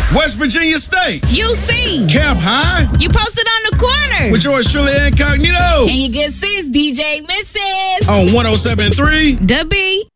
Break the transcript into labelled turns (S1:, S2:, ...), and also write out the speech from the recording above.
S1: West Virginia State.
S2: UC.
S1: Cap High.
S2: You posted on the corner.
S1: With yours truly incognito.
S2: And your good sis, DJ Mrs.
S1: On 107.3
S2: The Beat.